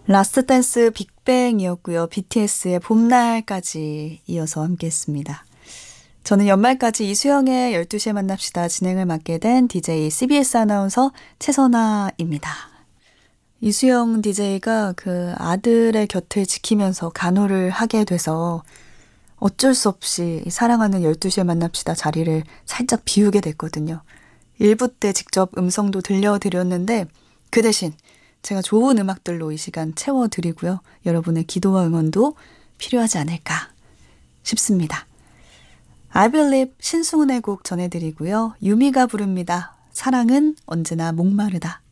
라스트 댄스 빅뱅이었고요. BTS의 봄날까지 이어서 함께했습니다. 저는 연말까지 이수영의 12시에 만납시다 진행을 맡게 된 DJ CBS 아나운서 최선아입니다. 이수영 DJ가 그 아들의 곁을 지키면서 간호를 하게 돼서 어쩔 수 없이 사랑하는 12시에 만납시다 자리를 살짝 비우게 됐거든요. 1부 때 직접 음성도 들려드렸는데 그 대신 제가 좋은 음악들로 이 시간 채워드리고요. 여러분의 기도와 응원도 필요하지 않을까 싶습니다. I Believe 신승훈의 곡 전해드리고요. 유미가 부릅니다. 사랑은 언제나 목마르다.